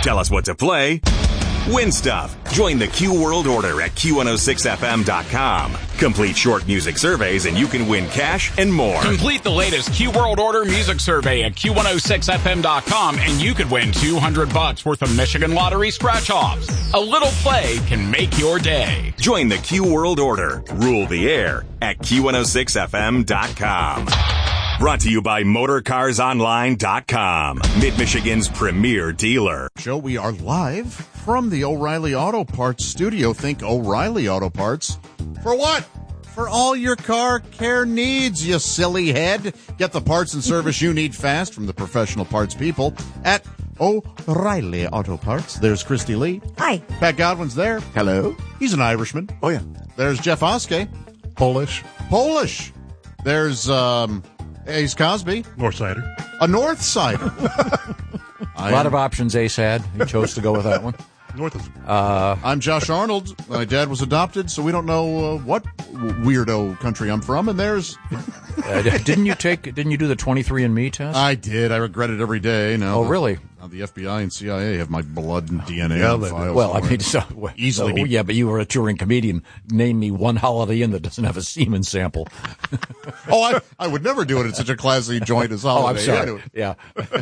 Tell us what to play. Win stuff. Join the Q World Order at Q106FM.com. Complete short music surveys and you can win cash and more. Complete the latest Q World Order music survey at Q106FM.com and you could win $200 worth of Michigan Lottery scratch-offs. A little play can make your day. Join the Q World Order. Rule the air at Q106FM.com. Brought to you by MotorCarsOnline.com, Mid-Michigan's premier dealer. Joe, we are live from the O'Reilly Auto Parts studio. Think O'Reilly Auto Parts. For what? For all your car care needs, you silly head. Get the parts and service you need fast from the professional parts people at O'Reilly Auto Parts. There's Christy Lee. Hi. Pat Godwin's there. Hello. He's an Irishman. Oh, yeah. There's Jeff Oskey. Polish. There's Ace Cosby. Northsider. A Northsider. A lot of options Ace had. He chose to go with that one. I'm Josh Arnold. My dad was adopted, so we don't know what weirdo country I'm from. And there's didn't you do the 23andMe test? I did. I regret it every day. No. Oh, really? The FBI and CIA have my blood and DNA on file. Well, I mean, easily. Yeah, but you were a touring comedian. Name me one Holiday Inn that doesn't have a semen sample. I would never do it at such a classy joint as Holiday Inn. Oh, I'm sorry. Yeah.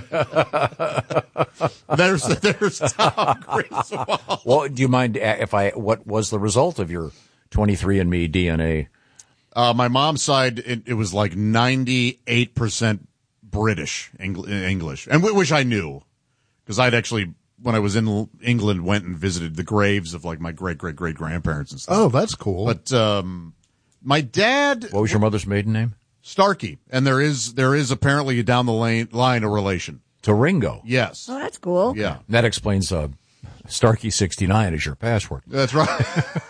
There's Tom Griswold. Well, do you mind what was the result of your 23andMe DNA? My mom's side, it was like 98% British English, and which I knew. Because I'd actually, when I was in England, went and visited the graves of like my great-great-great-grandparents and stuff. Oh, that's cool. But my dad... What was your mother's maiden name? Starkey. And there is apparently down the line a relation. To Ringo? Yes. Oh, that's cool. Yeah. That explains Starkey69 is your password. That's right.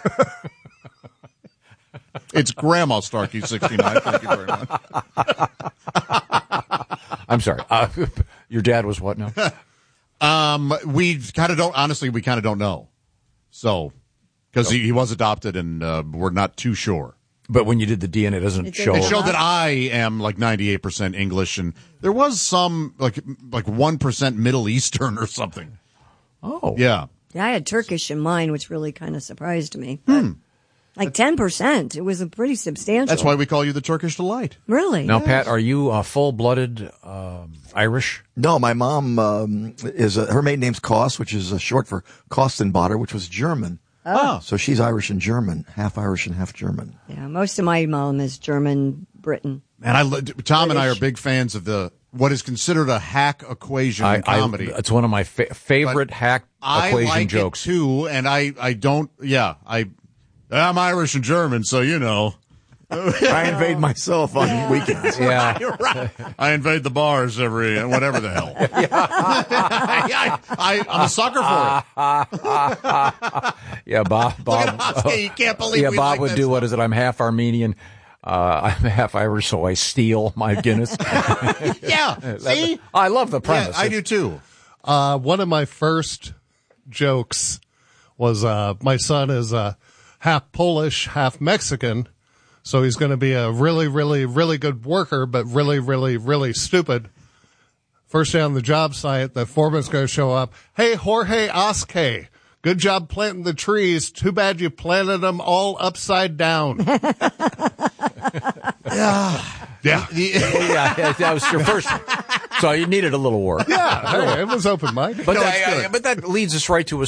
It's Grandma Starkey69. Thank you very much. I'm sorry. Your dad was what now? We kind of don't know. So, because he was adopted and we're not too sure. But when you did the DNA, it doesn't show. It showed that I am like 98% English, and there was some like 1% Middle Eastern or something. Oh. Yeah. Yeah, I had Turkish in mine, which really kind of surprised me. Like 10%. It was a pretty substantial. That's why we call you the Turkish Delight. Really? Now, yes. Pat, are you full-blooded Irish? No, my mom is her maiden name's Koss, which is short for Kostenbader, which was German. Oh. So she's Irish and German, half Irish and half German. Yeah, most of my mom is German, Britain. And Tom and I are big fans of what is considered a hack equation in comedy. It's one of my favorite hack equation I like jokes. It too, and I don't. Yeah, I'm Irish and German, so you know. I invade myself on weekends. Yeah, right. I invade the bars whatever the hell. I'm a sucker for it. Yeah, Bob. You can't believe. Yeah, we Bob like would that do stuff. what is it? I'm half Armenian. I'm half Irish, so I steal my Guinness. Yeah, see, I love the premise. Yeah, I do too. One of my first jokes was my son is half Polish, half Mexican. So he's going to be a really, really, really good worker, but really, really, really stupid. First day on the job site, the foreman's going to show up. Hey, Jorge Oskey, good job planting the trees. Too bad you planted them all upside down. Yeah. Yeah, that was your first one. So you needed a little work. Yeah, hey, it was open-minded. But that leads us right to